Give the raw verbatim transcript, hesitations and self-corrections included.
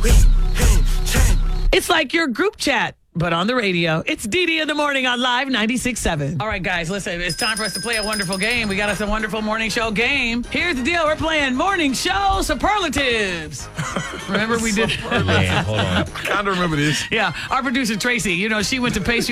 It's like your group chat, but on the radio. It's Dee Dee in the morning on Live ninety-six point seven. All right, guys, listen, it's time for us to play a wonderful game. We got us a wonderful morning show game. Here's the deal. We're playing morning show superlatives. Remember we did? Yeah, hold on. I kind of remember this. Yeah, our producer, Tracy, you know, she went to Pace